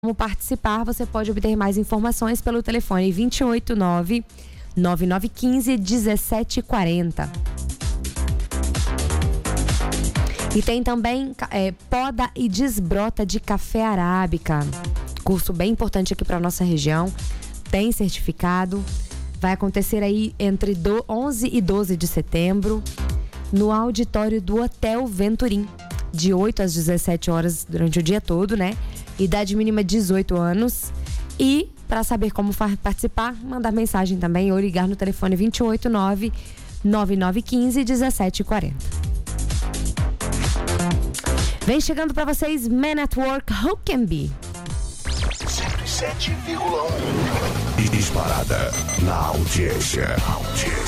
Como participar, você pode obter mais informações pelo telefone 289-9915-1740. E tem também poda e desbrota de café arábica. Curso bem importante aqui para nossa região. Tem certificado. Vai acontecer aí entre 11 e 12 de setembro, no auditório do Hotel Venturim, de 8 às 17 horas durante o dia todo, né? Idade mínima 18 anos. E para saber como participar, mandar mensagem também ou ligar no telefone 289-9915-1740. Vem chegando para vocês Man at Work, Who Can Be? 107,1. Disparada na audiência.